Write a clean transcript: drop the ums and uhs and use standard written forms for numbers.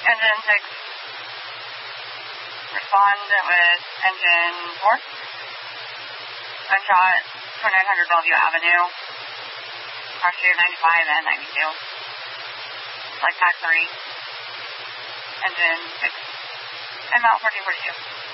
Engine 6, respond with engine 4. Gunshot, 2900 Bellevue Avenue. Actually, 95 and 92. Like pack 3. Engine 6. And mount 1442.